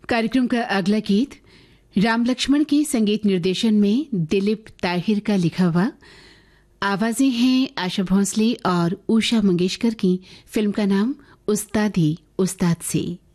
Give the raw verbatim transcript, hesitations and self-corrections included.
कार्यक्रम का अगला गीत राम लक्ष्मण के संगीत निर्देशन में दिलीप ताहिर का लिखा हुआ। आवाजें हैं आशा भोंसले और उषा मंगेशकर की। फिल्म का नाम उस्तादी उस्ताद से।